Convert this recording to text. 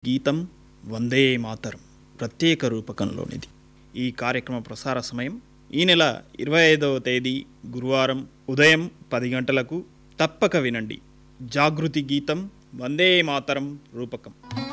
గీతం వందే మాతరం ప్రత్యేక రూపకంలోనిది. ఈ కార్యక్రమ ప్రసార సమయం ఈ నెల 25వ తేదీ గురువారం ఉదయం 10 గంటలకు. తప్పక వినండి. జాగృతి గీతం వందే మాతరం రూపకం.